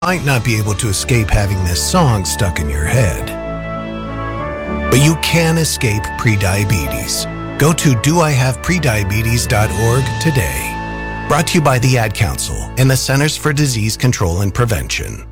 might not be able to escape having this song stuck in your head, but you can escape prediabetes. Go to doihaveprediabetes.org today. Brought to you by the Ad Council and the Centers for Disease Control and Prevention.